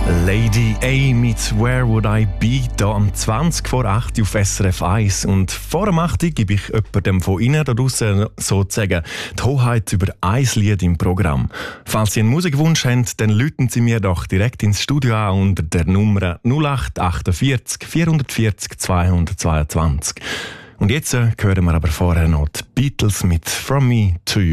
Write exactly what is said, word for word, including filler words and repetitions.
Lady A mit «Where Would I Be» hier am zwanzig vor acht auf S R F eins. Und vor dem acht gebe ich jemandem von Ihnen da draussen sozusagen die Hoheit über ein Lied im Programm. Falls Sie einen Musikwunsch haben, dann rufen Sie mir doch direkt ins Studio an unter der Nummer null acht achtundvierzig vierhundertvierzig zweihundertzweiundzwanzig. Und jetzt hören wir aber vorher noch die Beatles mit «From Me to You».